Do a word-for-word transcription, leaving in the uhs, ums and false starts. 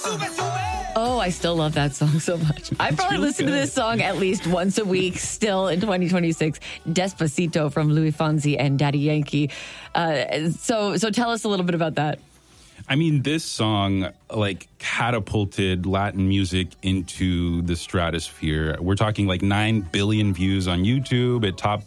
Oh, I still love that song so much. I probably really listen to good. this song at least once a week still in twenty twenty-six. Despacito from Louis Fonsi and Daddy Yankee. Uh, so, so tell us a little bit about that. I mean, this song, like, catapulted Latin music into the stratosphere. We're talking like nine billion views on YouTube. It topped